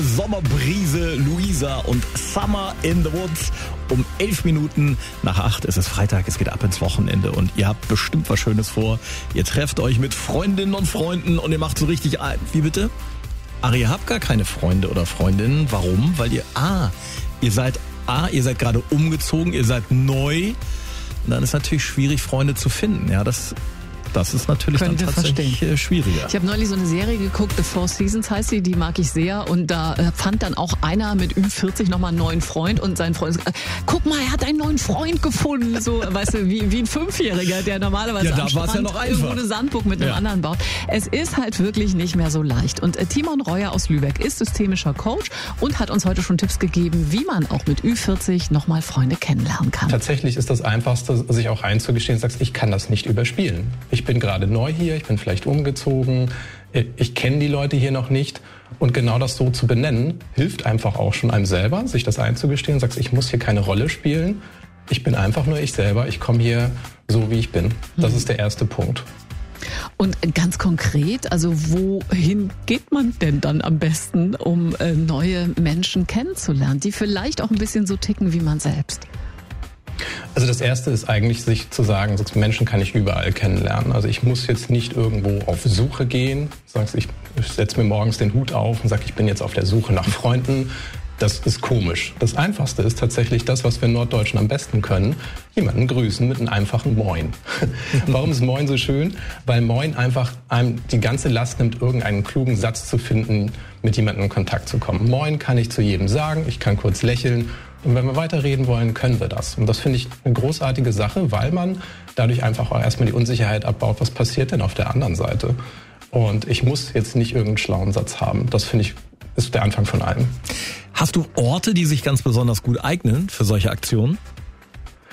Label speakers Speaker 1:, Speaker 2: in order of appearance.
Speaker 1: Sommerbrise, Luisa und Summer in the Woods. Um 7:11 ist es Freitag, es geht ab ins Wochenende und ihr habt bestimmt was Schönes vor. Ihr trefft euch mit Freundinnen und Freunden und ihr macht so richtig ein. Wie bitte? Ach, ihr habt gar keine Freunde oder Freundinnen. Warum? Weil ihr seid gerade umgezogen, ihr seid neu. Und dann ist natürlich schwierig, Freunde zu finden. Ja, das ist natürlich dann tatsächlich schwieriger.
Speaker 2: Ich habe neulich so eine Serie geguckt, The Four Seasons heißt sie, die mag ich sehr. Und da fand dann auch einer mit Ü40 nochmal einen neuen Freund und sein Freund sagt, guck mal, er hat einen neuen Freund gefunden. So, weißt du, wie ein Fünfjähriger, der normalerweise am Strand irgendwo eine Sandburg mit einem anderen baut. Es ist halt wirklich nicht mehr so leicht. Und Timon Reuer aus Lübeck ist systemischer Coach und hat uns heute schon Tipps gegeben, wie man auch mit Ü40 nochmal Freunde kennenlernen kann.
Speaker 3: Tatsächlich ist das Einfachste, sich auch einzugestehen, sagst, ich kann das nicht überspielen. Ich bin gerade neu hier, ich bin vielleicht umgezogen, ich kenne die Leute hier noch nicht. Und genau das so zu benennen, hilft einfach auch schon einem selber, sich das einzugestehen. Sagst, ich muss hier keine Rolle spielen, ich bin einfach nur ich selber, ich komme hier so, wie ich bin. Das ist der erste Punkt.
Speaker 2: Und ganz konkret, also wohin geht man denn dann am besten, um neue Menschen kennenzulernen, die vielleicht auch ein bisschen so ticken wie man selbst?
Speaker 3: Also das Erste ist eigentlich, sich zu sagen, Menschen kann ich überall kennenlernen. Also ich muss jetzt nicht irgendwo auf Suche gehen. Ich setze mir morgens den Hut auf und sage, ich bin jetzt auf der Suche nach Freunden. Das ist komisch. Das Einfachste ist tatsächlich das, was wir in Norddeutschen am besten können. Jemanden grüßen mit einem einfachen Moin. Warum ist Moin so schön? Weil Moin einfach einem die ganze Last nimmt, irgendeinen klugen Satz zu finden, mit jemandem in Kontakt zu kommen. Moin kann ich zu jedem sagen, ich kann kurz lächeln. Und wenn wir weiterreden wollen, können wir das. Und das finde ich eine großartige Sache, weil man dadurch einfach auch erstmal die Unsicherheit abbaut, was passiert denn auf der anderen Seite. Und ich muss jetzt nicht irgendeinen schlauen Satz haben. Das finde ich, ist der Anfang von allem.
Speaker 1: Hast du Orte, die sich ganz besonders gut eignen für solche Aktionen?